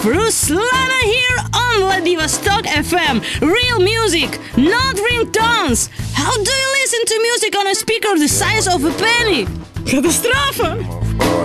Ruslana here on Vladivostok FM. Real music, not ringtones. How do you listen to music on a speaker the size of a penny? Катастрофа!